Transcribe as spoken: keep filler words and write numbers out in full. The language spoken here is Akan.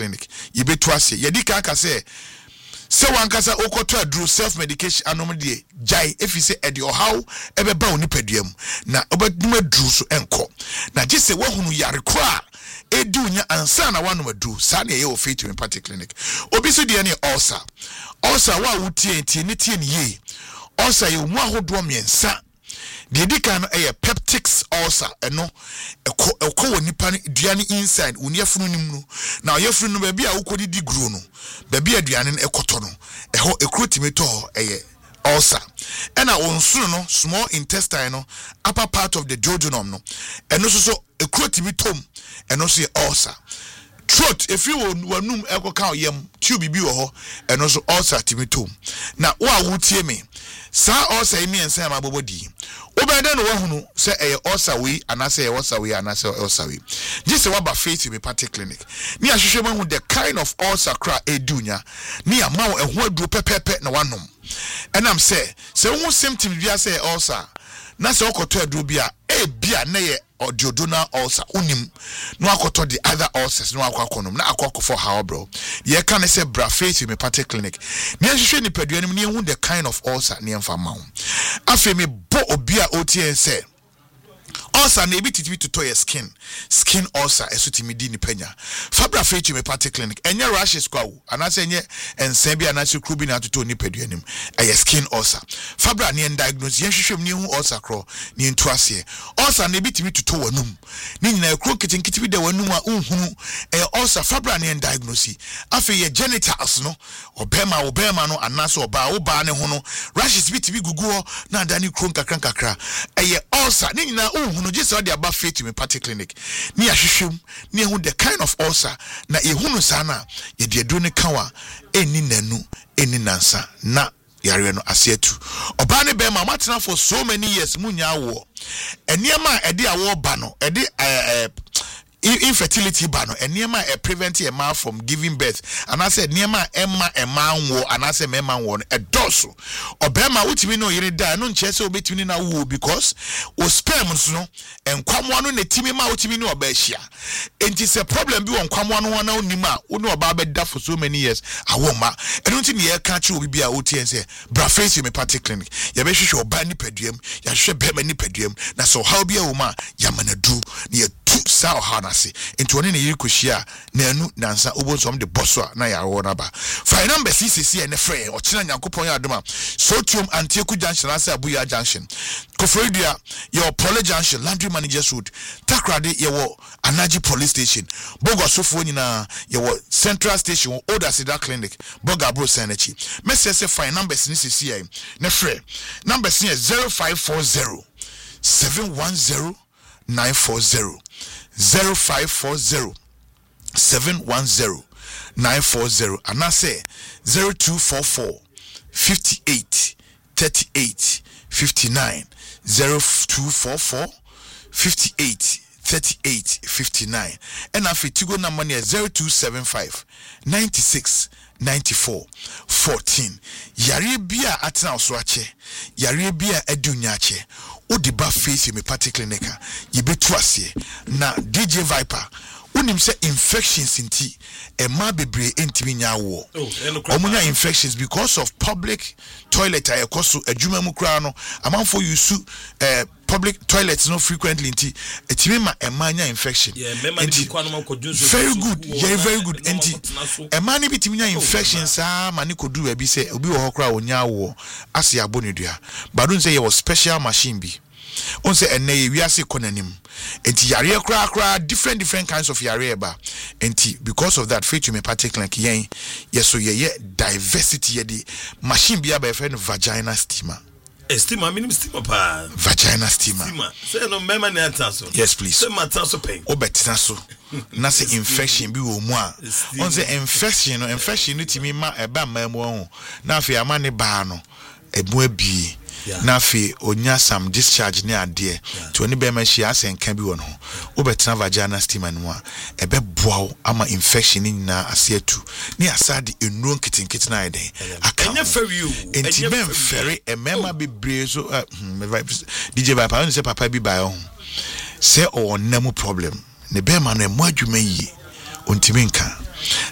clinic ye beto ase ye di ka ka say se wankasa okoto adru self medication anom de jai efise e de ohaw ebe ba oni paduam na obadum adru so enko na gese wahunu yare kra edu nya ansa na wanom adru sa na ye o Faith Homeopathy Clinic obi so de ne ulcer ulcer wa wutie tie ne tie ne ye ulcer ye mu ahodo miensa de dika no eye peptic ulcer eno eko eko woni pa duane inside woni afunu nim no na oyefunu no ba bia wokodi di gro no ba bia duane no ekoto no eho ekrotimeto eye ulcer ena wonsunu no small intestine no upper part of the duodenum no eno so so ekrotimetom eno so ulcer throat if you wanum ekoka yam tube bi wo ho eno so ulcer timetom na wo awutie me sa ulcer mi ensa ma bobodi obeda no wahunu se eye ulcer we anase eye ulcer we anase ulcer we just waba Faith Homeopathy Clinic ni ahwehwe mahu the kind of ulcer cra edunya ni amawo eho aduro pepepe na wanom enam se se wo symptom bia se ulcer na se okoto aduro bia e bia na ye duodenal ulcer unim no akoto the other ulcers no akwakonom na akwakọ for how bro ye can say bra Faith Homeopathy Clinic ni ahwehwe ni paduanim ni hu the kind of ulcer ni emfa mawo afemi bo obia otien say ulcer na ebi titibi to to your skin skin ulcer esutimi di ni panya fabra Faith Homeopathy Clinic enye rashes kwa wo anase enye ensen bia na sekrubi na atoto ni paduanim eye skin ulcer fabra ni diagnose yenhwehwem ni hu ulcer kro ni ntuase ulcer na ebi titibi to to wanum ni nyina ekro kitinkitibi de wanum a unhunu eye ulcer fabra ni diagnose afi ye genitals no obema obema no anase oba oba ne ho no rashes bi tibi gugu na adani kro nkakra nkakra eye ulcer ni nyina unhunu just all the about Faith Homeopathy Clinic ni ahwehwem ni hu the kind of ulcer na ehunu sana ye de do ne kawa eni nanu eni nansa na yare no asetu oba ne be ma matena for so many years munya awo eniema ede awo ba no ede eh infertility ba no eniema e prevent a man from giving birth and I said niema emma e man wo and I said me man wo e doso obema wutimi no yire da no nche se obetimi na wo because o sperms no enkwamwa no na timi ma wutimi no oba hia enti se problem bi won kwamwa no na onima wo no oba be da for so many years awoma eno nti ne ye ka che obi bia wotien se bra Faith Homeopathy Clinic ye be hwehwe oba ni paduam ya hwehwe bema ni paduam na so how bia wo ma ya manadu ne ye tu sa ohana into one ne yikohia na anu nansa obonsom de bosso na ya wo na ba fa number C C C and free o kina nyankopon ya adoma Sotium Antieku Junction asa Abuya Junction Kofredua your Pole Junction Landry Managers Road Takrade ye wo Anaji Police Station Bogo Sofo nyina ye wo Central Station Oda Sida Clinic Boga Bro Senechi message fa number C C C na free number is zero five four zero seven one zero nine four zero zero five four zero seven one zero nine four zero and I say zero two four four fifty eight thirty eight fifty nine zero two four four fifty eight thirty eight fifty nine and I fit to go number near zero two seven five ninety six ninety four fourteen yare bia atena oswache yare bia edunyache odiba Faith Homeopathy Clinic yibetu ase na D J Viper unim se infections inti e ma bebre entimi nya wo omunya infections because of public toilet ayekoso adwuma mu kra no amanfo use eh public toilets no frequently inti etimi ma emanya infection yeah enti very good yeah very good enti emani bitimi nya infections ah mani kodu ba bi se obi wo hokra onya wo ase abonedua badun say your special machine bi on say enne we ase konanim enti yare kra kra different different kinds of yare ba enti because of that Faith Homeopathy Clinic yen yeso ye diversity ye di machine bi aba e vagina steamer. Steamer, I mean steamer pa. Vagina steamer. Steamer. Say no mema na taso. Yes, please. Say ma taso pain. Obetina so. Na say infection bi wo mu a. On say infection no infection no timi ma e ba ma mu ho. Na afi ama ne ba no. Ebu abi. Na afi onya some discharge ne ade. To oni be ma hia asenka bi wo no. Obetina vagina steamer no a. Ebe boawo ama infection ni na aseatu. Ni asade enuro nkitinkiti na ide. Enya ferry you. Enti ben ferry e mema bebre so D J Viper say papa bi ba ho. Say o nemu problem. Ne be ma no emu adwuma yi. Ontimi nka.